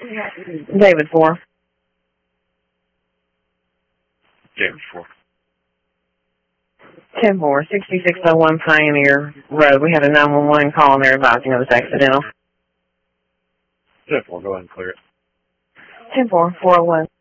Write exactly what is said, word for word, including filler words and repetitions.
David four. David four. ten four, sixty-six oh one Pioneer Road. We had a nine one one call and they're advising it was accidental. ten four, go ahead and clear it. ten four, four oh one.